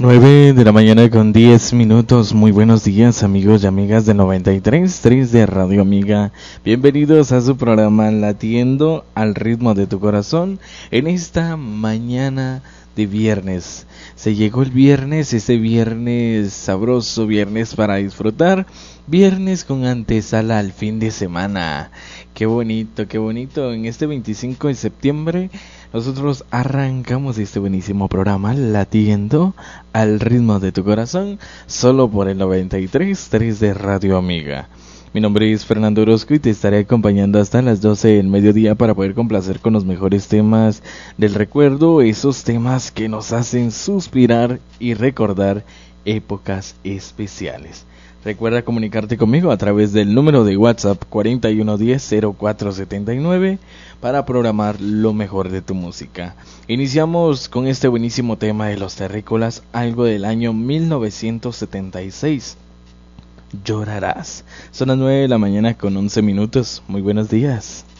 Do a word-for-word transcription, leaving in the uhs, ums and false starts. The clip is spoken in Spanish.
Nueve de la mañana con diez minutos. Muy buenos días, amigos y amigas de noventa y tres punto tres de Radio Amiga. Bienvenidos a su programa Latiendo al ritmo de tu corazón en esta mañana de viernes. Se llegó el viernes, ese viernes sabroso, viernes para disfrutar, viernes con antesala al fin de semana. Qué bonito, qué bonito. En este veinticinco de septiembre nosotros arrancamos este buenísimo programa Latiendo al ritmo de tu corazón, solo por el noventa y tres punto tres de Radio Amiga. Mi nombre es Fernando Orozco y te estaré acompañando hasta las doce del mediodía para poder complacer con los mejores temas del recuerdo, esos temas que nos hacen suspirar y recordar épocas especiales. Recuerda comunicarte conmigo a través del número de WhatsApp cuarenta y uno diez cero cuatro setenta y nueve para programar lo mejor de tu música. Iniciamos con este buenísimo tema de Los Terrícolas, algo del año mil novecientos setenta y seis. Llorarás. Son las nueve de la mañana con once minutos. Muy buenos días.